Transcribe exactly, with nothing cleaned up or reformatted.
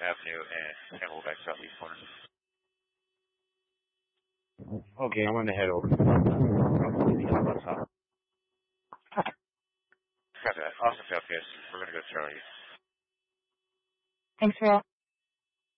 Avenue and Camelback Southeast corner. Okay, I'm going to head over to the top. Got that. Awesome job, guys. We're going to go Charlie. Thanks, Phil.